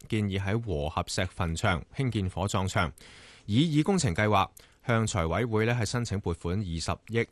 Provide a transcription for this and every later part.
建議喺和合石墳場興建火葬場，以工程計劃向財委會係申請撥款20億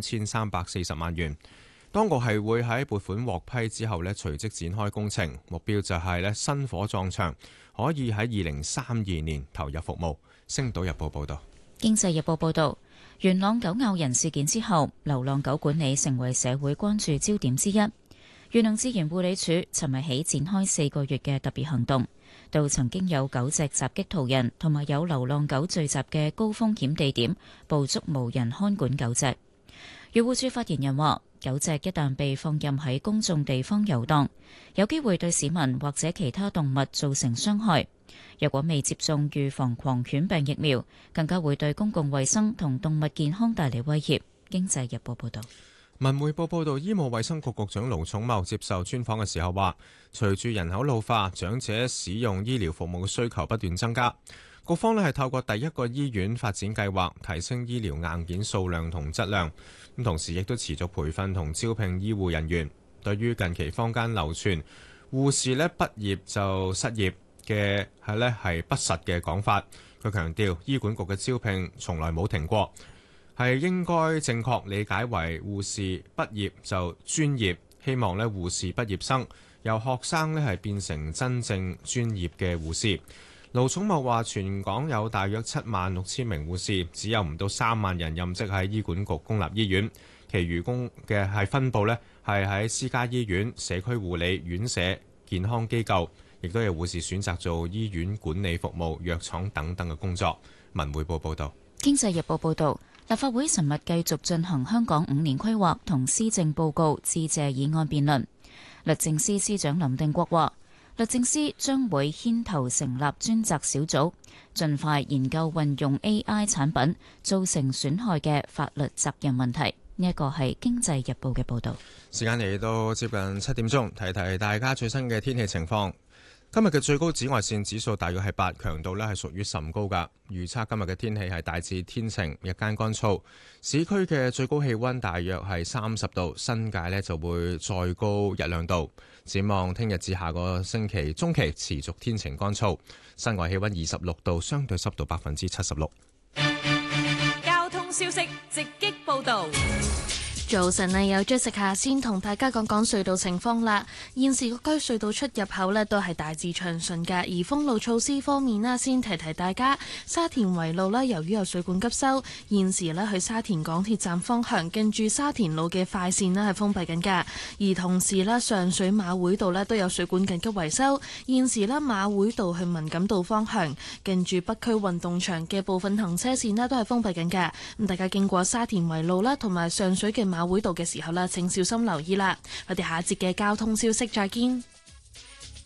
3340萬元。當局係會喺撥款獲批之後隨即展開工程，目標就係新火葬場可以喺2032年投入服務。星島日報報道。 經濟日報報道，元朗狗咬人事件之後，流浪狗管理成為社會關注焦點之一。元朗自然護理署尋日起展開4個月嘅特別行動，到曾經有狗隻襲擊途人同埋有流浪狗聚集嘅高風險地點，捕捉無人看管狗隻。漁護署發言人話，狗隻一旦被放任喺公眾地方遊蕩，有機會對市民或者其他動物造成傷害。若果未接種預防狂犬病疫苗，更加會對公共衛生同動物健康帶嚟威脅。經濟日報報道。 文匯報報道，醫務衛生局局長盧寵茂接受專訪嘅時候話，隨住人口老化，長者使用醫療服務嘅需求不斷增加，局方係透過第一個醫院發展計劃，提升醫療硬件數量同質量，咁同時亦都持續培訓同招聘醫護人員。對於近期坊間流傳護士畢業就失業嘅係不實嘅講法，佢強調醫管局嘅招聘從來冇停過，係應該正確理解為護士畢業就專業，希望護士畢業生由學生係變成真正專業嘅護士。盧寵茂話，全港有大約76000名護士，只有唔到3萬人任職喺醫管局公立醫院，其餘嘅係分佈係喺私家醫院、社區護理院舍、健康機構，亦都有護士選擇做醫院管理服務、藥廠等等嘅工作。文匯報報道。 經濟日報報道，立法會尋日繼續進行香港5年規劃同施政報告致謝議案辯論。律政司司長林定國話，律政司將會牽頭成立專責小組，盡快研究運用 AI 產品造成損害嘅法律責任問題。呢一個係經濟日報嘅報道。 時間嚟到接近7點鐘，提提大家最新嘅天氣情況。今日嘅最高紫外線指數大約係8，強度係屬於甚高㗎。預測今日嘅天氣係大致天晴，日間乾燥。市區嘅最高氣溫大約係30度，新界就會再高1-2度。展望聽日至下個星期中期持續天晴乾燥，室外氣溫26度，相對濕度76%。 交通消息直擊報道。 早晨啊，有 Jessica 先同大家講講隧道情況啦。現時各區隧道出入口呢都係大致暢順㗎。而封路措施方面呢，先提提大家，沙田圍路呢，由於有水管急修，現時呢去沙田港鐵站方向近住沙田路嘅快線呢係封閉緊㗎。而同時呢，上水馬會道呢都有水管緊急維修，現時呢，馬會道去文錦道方向近住北區運動場嘅部分行車線呢都係封閉緊㗎。咁大家經過沙田圍路啦，同埋上水嘅馬會道嘅時候啦，請小心留意啦。我哋下一節嘅交通消息再見。